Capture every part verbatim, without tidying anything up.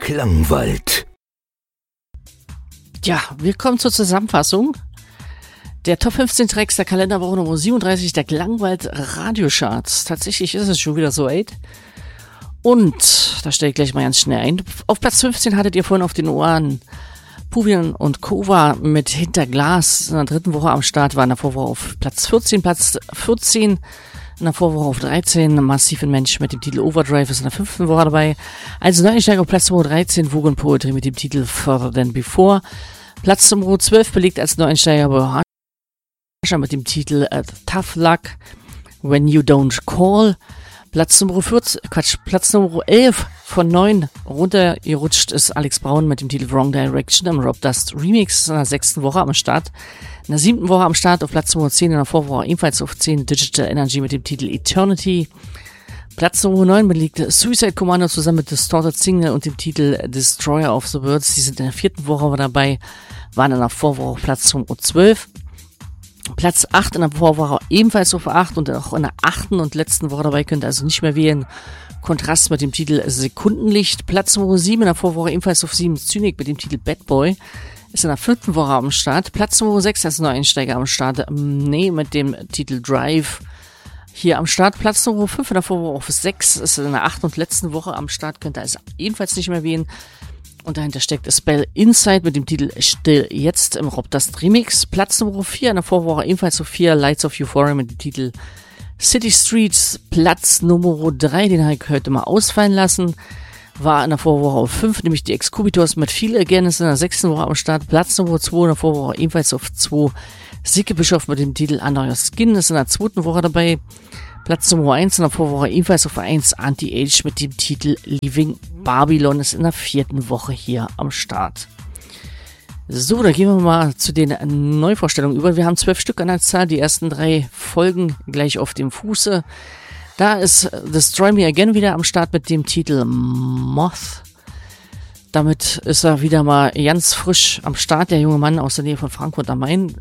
Klangwald. Ja, wir kommen zur Zusammenfassung der Top fünfzehn Tracks der Kalenderwoche Nummer siebenunddreißig der Klangwald Radiocharts. Tatsächlich ist es schon wieder so weit. Und da stelle ich gleich mal ganz schnell ein. Auf Platz fünfzehn hattet ihr vorhin auf den Ohren Puvian und Kova mit Hinter Glas. In der dritten Woche am Start war in der Vorwoche auf Platz vierzehn, Platz vierzehn. In der Vorwoche auf dreizehn, Massiv in Mensch mit dem Titel Overdrive ist in der fünften Woche dabei. Als Neueinsteiger auf Platz Nummer dreizehn, Vogue and Poetry mit dem Titel Further Than Before. Platz Nummer zwölf belegt als Neueinsteiger Bahasha mit dem Titel uh, Tough Luck, When You Don't Call. Platz Nummer vierzehn, Quatsch, Platz Nummer elf von neun runtergerutscht ist Alex Braun mit dem Titel Wrong Direction im Rob Dust Remix in der sechsten Woche am Start. In der siebten Woche am Start auf Platz Nummer zehn, in der Vorwoche ebenfalls auf zehn Digital Energy mit dem Titel Eternity. Platz Nummer neun belegt Suicide Commando zusammen mit Distorted Signal und dem Titel Destroyer of the Worlds. Die sind in der vierten Woche dabei, waren in der Vorwoche auf Platz Nummer zwölf. Platz acht in der Vorwoche ebenfalls auf acht und auch in der achten und letzten Woche dabei, könnt ihr also nicht mehr wählen. Kontrast mit dem Titel Sekundenlicht. Platz Nummer sieben in der Vorwoche ebenfalls auf sieben Zynik mit dem Titel Bad Boy. Ist in der vierten Woche am Start. Platz Nummer sechs als Neueinsteiger am Start. Nee, mit dem Titel Drive. Hier am Start. Platz Nummer fünf in der Vorwoche auf sechs. Ist in der achten und letzten Woche am Start. Könnt ihr also ebenfalls nicht mehr wählen. Und dahinter steckt Spell Inside mit dem Titel Still Jetzt im Rob Dust Remix. Platz Nummer vier in der Vorwoche ebenfalls auf vier. Lights of Euphoria mit dem Titel City Streets. Platz Nummer drei, den habe ich heute mal ausfallen lassen. War in der Vorwoche auf fünf, nämlich die Excubitors mit Feel Again ist in der sechsten Woche am Start. Platz Nummer zwei in der Vorwoche ebenfalls auf zwei. Sicke Bischof mit dem Titel Under Your Skin ist in der zweiten Woche dabei. Platz Nummer eins in der Vorwoche ebenfalls auf eins. Anti-Age mit dem Titel Leaving Babylon ist in der vierten Woche hier am Start. So, da gehen wir mal zu den Neuvorstellungen über. Wir haben zwölf Stück an der Zahl. Die ersten drei folgen gleich auf dem Fuße. Da ist Destroy Me Again wieder am Start mit dem Titel Moth. Damit ist er wieder mal ganz frisch am Start, der junge Mann aus der Nähe von Frankfurt am Main.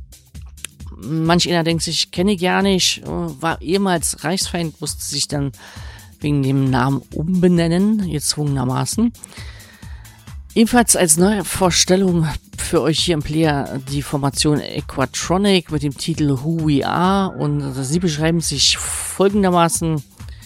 Manch einer denkt sich, kenne ich ja nicht, war ehemals Reichsfeind, musste sich dann wegen dem Namen umbenennen, gezwungenermaßen. Ebenfalls als neue Vorstellung für euch hier im Player die Formation Aquatronic mit dem Titel Who We Are, und sie beschreiben sich folgendermaßen: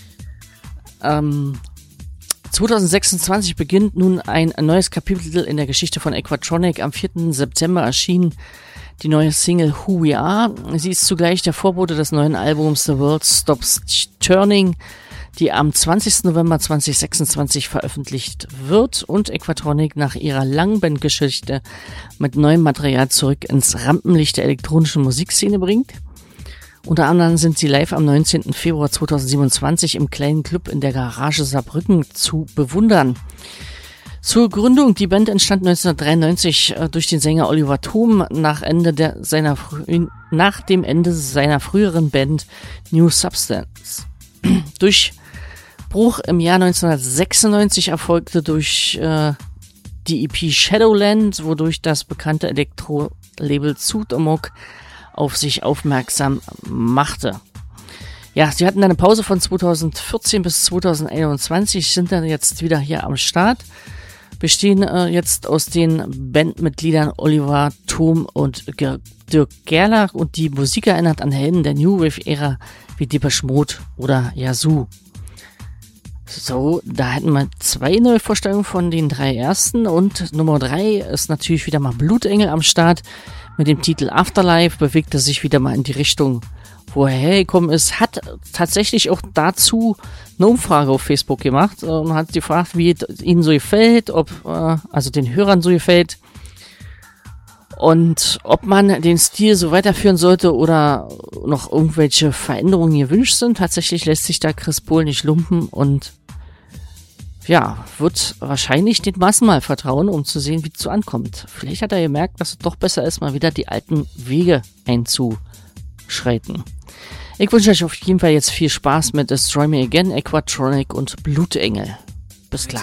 ähm, zwanzig sechsundzwanzig beginnt nun ein neues Kapitel in der Geschichte von Aquatronic. Am vierten September erschien die neue Single Who We Are. Sie ist zugleich der Vorbote des neuen Albums The World Stops Turning, die am zwanzigsten November zweitausendsechsundzwanzig veröffentlicht wird und Aquatronic nach ihrer langen Bandgeschichte mit neuem Material zurück ins Rampenlicht der elektronischen Musikszene bringt. Unter anderem sind sie live am neunzehnten Februar zweitausendsiebenundzwanzig im kleinen Club in der Garage Saarbrücken zu bewundern. Zur Gründung: Die Band entstand neunzehnhundertdreiundneunzig äh, durch den Sänger Oliver Thom nach, Ende der, seiner frü- nach dem Ende seiner früheren Band New Substance. Durchbruch im Jahr neunzehnhundertsechsundneunzig erfolgte durch äh, die E P Shadowland, wodurch das bekannte Elektro-Label Zootmog auf sich aufmerksam machte. Ja, sie hatten eine Pause von zweitausendvierzehn bis zweitausendeinundzwanzig, sind dann jetzt wieder hier am Start. Bestehen äh, jetzt aus den Bandmitgliedern Oliver Thom und G- Dirk Gerlach, und die Musik erinnert an Helden der New Wave-Ära wie Depeche Mode oder Yazoo. So, da hätten wir zwei neue Vorstellungen von den drei ersten, und Nummer drei ist natürlich wieder mal Blutengel am Start mit dem Titel Afterlife. Bewegt er sich wieder mal in die Richtung, wo er hergekommen ist, hat tatsächlich auch dazu eine Umfrage auf Facebook gemacht und hat gefragt, wie es ihnen so gefällt, ob, äh, also den Hörern so gefällt, und ob man den Stil so weiterführen sollte oder noch irgendwelche Veränderungen gewünscht sind. Tatsächlich lässt sich da Chris Pohl nicht lumpen und ja, wird wahrscheinlich den Massen mal vertrauen, um zu sehen, wie es so ankommt. Vielleicht hat er gemerkt, dass es doch besser ist, mal wieder die alten Wege einzuschreiten. Ich wünsche euch auf jeden Fall jetzt viel Spaß mit Destroy Me Again, Aquatronic und Blutengel. Bis gleich.